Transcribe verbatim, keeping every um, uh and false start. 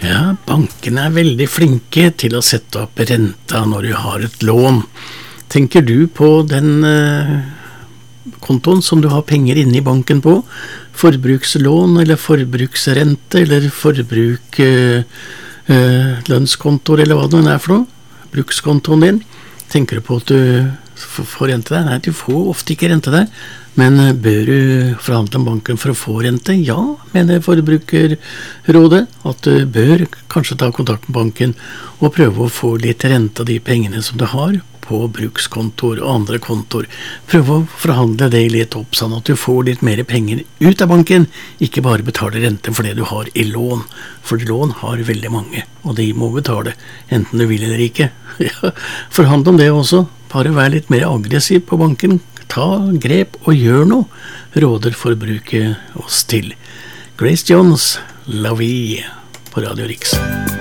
Ja, bankene er veldig flinke til å sette opp renta når du har et lån. Tenker du på den eh, kontoen som du har penger inne i banken på? Forbrukslån eller forbruksrente eller forbruk eh, eh, lønnskontor eller hva det er for noe? Brukskontoen din. Tenker du på at du får rente der? Nei, du får ofte ikke rente der. Men bør du forhandle om banken for å få rente? Ja, mener Forbrukerrådet at du bør kanskje ta kontakt med banken og prøve å få litt rente av de pengene som du har på brukskontor og andre kontor. Prøve å forhandle det litt opp sånn at du får litt mer penger ut av banken, ikke bare betale rente for det du har i lån. For lån har veldig mange, og de må betale, enten du vil eller ikke. Ja, forhandle om det også. Bare vær litt mer aggressiv på banken. Ta grep og gjør noe, råder forbruket oss til. Grace Jones, La Vie, på Radio Riks.